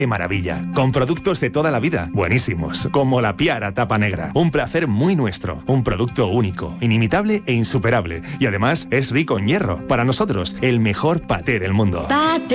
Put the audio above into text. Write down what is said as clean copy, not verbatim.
¡Qué maravilla! Con productos de toda la vida, buenísimos, como la Piara Tapa Negra. Un placer muy nuestro, un producto único, inimitable e insuperable. Y además es rico en hierro. Para nosotros, el mejor paté del mundo.